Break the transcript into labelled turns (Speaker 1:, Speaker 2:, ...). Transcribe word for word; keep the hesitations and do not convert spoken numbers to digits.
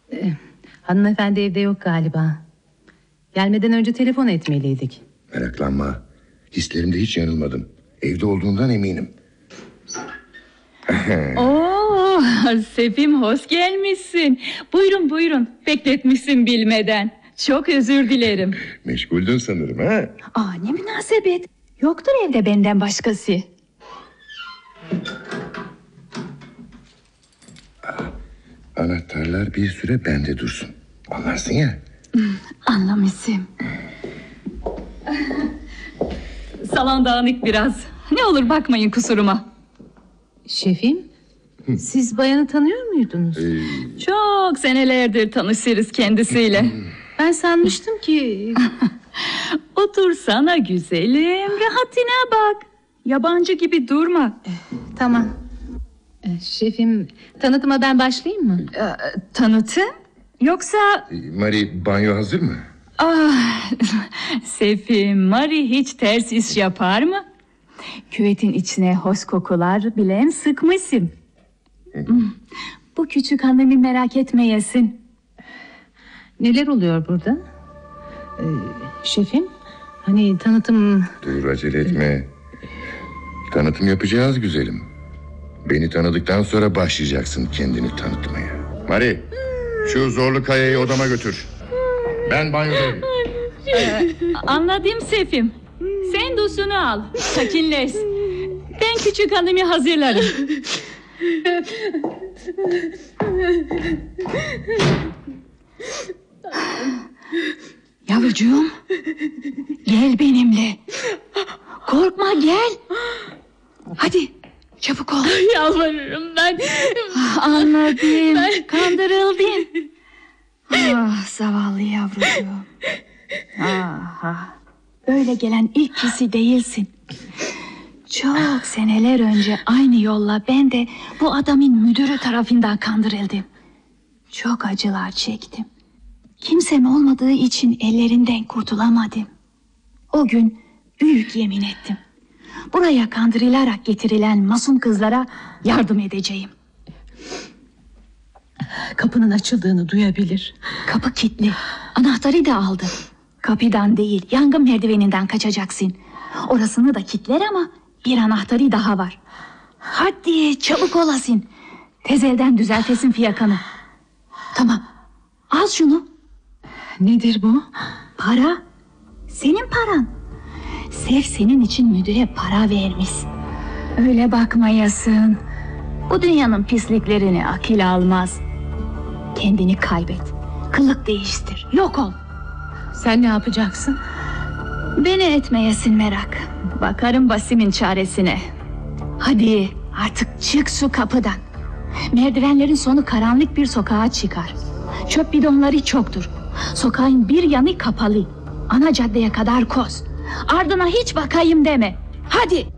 Speaker 1: Ee, hanımefendi evde yok galiba. Gelmeden önce telefon etmeliydik.
Speaker 2: Meraklanma. Hislerimde hiç yanılmadım. Evde olduğundan eminim.
Speaker 3: Oo, Sefim hoş gelmişsin. Buyurun buyurun. Bekletmişsin bilmeden. Çok özür dilerim.
Speaker 2: Meşguldün sanırım ha?
Speaker 3: Aa, ne münasebet. Yoktur evde benden başkası.
Speaker 2: Anahtarlar bir süre bende dursun. Anlarsın ya.
Speaker 3: Anlamışım. Salon dağınık biraz. Ne olur bakmayın kusuruma.
Speaker 1: Şefim, siz bayanı tanıyor muydunuz?
Speaker 2: Ee...
Speaker 3: Çok senelerdir tanışırız kendisiyle.
Speaker 1: Ben sanmıştım ki...
Speaker 3: Otursana güzelim, rahatına bak. Yabancı gibi durma.
Speaker 1: Tamam. Şefim, tanıtıma ben başlayayım mı?
Speaker 3: Ee, tanıtım? Yoksa...
Speaker 2: Marie, banyo hazır mı?
Speaker 3: Ah, Sefim, Marie hiç ters iş yapar mı? Küvetin içine hoş kokular bilen sıkmışsın. Bu küçük hanımı merak etmeyesin.
Speaker 1: Neler oluyor burada? Ee, şefim, hani tanıtım...
Speaker 2: Dur, acele etme. Tanıtım yapacağız güzelim. Beni tanıdıktan sonra başlayacaksın kendini tanıtmaya. Marie, şu zorlu kayayı odama götür. Ben banyodayım.
Speaker 3: Ee, anladım Sefim. Sen duşunu al, sakinleş. Ben küçük hanımı hazırlarım. Yavrucuğum, gel benimle. Korkma, gel. Hadi çabuk ol.
Speaker 4: Yalvarırım ben.
Speaker 3: Anladım, ben... kandırıldın. Ah, zavallı yavrucuğum. Ah, böyle gelen ilk kişi değilsin. Çok seneler önce aynı yolla ben de bu adamın müdürü tarafından kandırıldım. Çok acılar çektim. Kimsem olmadığı için ellerinden kurtulamadım. O gün büyük yemin ettim. Buraya kandırılarak getirilen masum kızlara yardım edeceğim.
Speaker 1: Kapının açıldığını duyabilir.
Speaker 3: Kapı kilitli. Anahtarı da aldım. Kapıdan değil, yangın merdiveninden kaçacaksın. Orasını da kilitler ama bir anahtarı daha var. Hadi çabuk olasın. Tezelden düzeltesin fiyakanı. Tamam. Al şunu.
Speaker 1: Nedir bu?
Speaker 3: Para. Senin paran. Sev senin için müdüre para vermiş. Öyle bakmayasın. Bu dünyanın pisliklerini akıl almaz. Kendini kaybet. Kılık değiştir. Yok ol.
Speaker 1: Sen ne yapacaksın?
Speaker 3: Beni etmeyesin merak. Bakarım Basim'in çaresine. Hadi artık çık şu kapıdan. Merdivenlerin sonu karanlık bir sokağa çıkar. Çöp bidonları çoktur. Sokağın bir yanı kapalı. Ana caddeye kadar koş. Ardına hiç bakayım deme. Hadi.